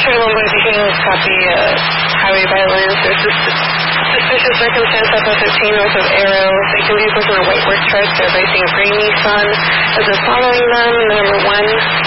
sure one boy he can copy highway violence. There's this suspicious circumstance off of 15 north of Arrow. Victim vehicles in a white work truck. They're racing a gray Nissan as they're following them. Number 1